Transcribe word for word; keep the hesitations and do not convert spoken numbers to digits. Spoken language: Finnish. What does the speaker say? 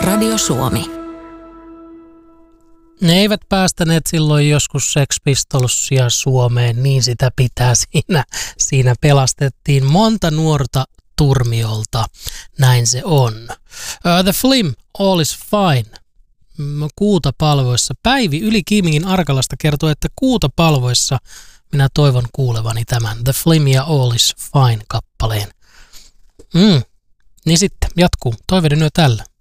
Radio Suomi. Ne eivät päästäneet silloin joskus Sex Pistolsia Suomeen, niin sitä pitää siinä. Siinä pelastettiin monta nuorta turmiolta. Näin se on. Uh, The Flim, All is Fine. Kuutapalvoissa. Päivi Yli-Kiimingin Arkalasta kertoo, että kuutapalvoissa minä toivon kuulevani tämän The Flim ja All is Fine kappaleen. Mm. Niin sitten jatkuu. Toiveiden yö tällä.